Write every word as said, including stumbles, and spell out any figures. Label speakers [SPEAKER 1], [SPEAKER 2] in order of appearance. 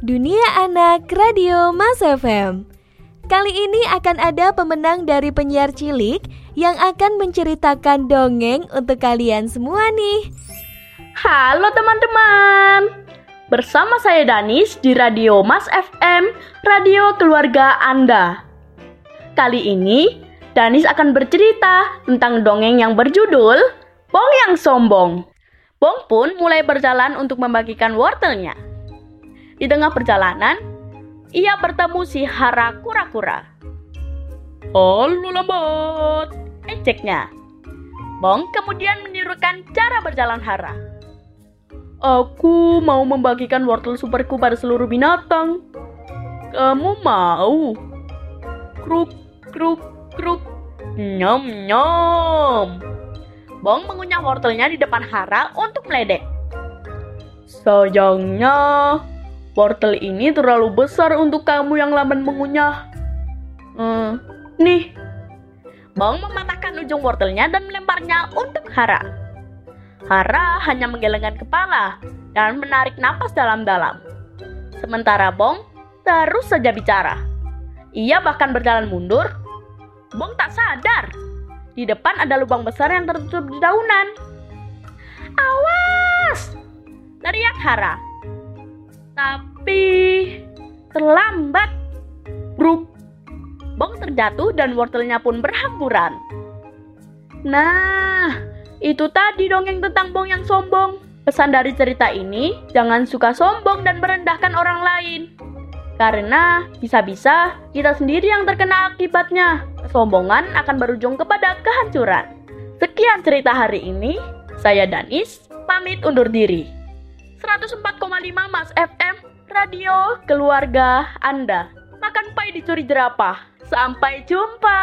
[SPEAKER 1] Dunia Anak Radio Mas F M. Kali ini akan ada pemenang dari penyiar cilik yang akan menceritakan dongeng untuk kalian semua nih.
[SPEAKER 2] Halo teman-teman, bersama saya Danis di Radio Mas F M, radio keluarga Anda. Kali ini Danis akan bercerita tentang dongeng yang berjudul Bong yang Sombong. Bong pun mulai berjalan untuk membagikan wortelnya. Di tengah perjalanan, ia bertemu si Hara kura-kura. "Halo lambat," ejeknya. Bong kemudian menirukan cara berjalan Hara. "Aku mau membagikan wortel superku pada seluruh binatang. Kamu mau?" Kruk, kruk, kruk. Nyom, nyom. Bong mengunyah wortelnya di depan Hara untuk meledek. "Sayangnya, wortel ini terlalu besar untuk kamu yang lamban mengunyah. Hmm, nih." Bong mematahkan ujung wortelnya dan melemparnya untuk Hara. Hara hanya menggelengkan kepala dan menarik napas dalam-dalam. Sementara Bong terus saja bicara. Ia bahkan berjalan mundur. Bong tak sadar. Di depan ada lubang besar yang tertutup dedaunan. "Awas!" teriak Hara. Tapi terlambat. Bruk. Bong terjatuh dan wortelnya pun berhamburan. Nah, itu tadi dongeng tentang Bong yang sombong. Pesan dari cerita ini, jangan suka sombong dan merendahkan orang lain. Karena bisa-bisa kita sendiri yang terkena akibatnya. Kesombongan akan berujung kepada kehancuran. Sekian cerita hari ini. Saya Danis, pamit undur diri. seratus empat koma lima Mas F M, radio keluarga Anda. Makan pai dicuri jerapah. Sampai jumpa.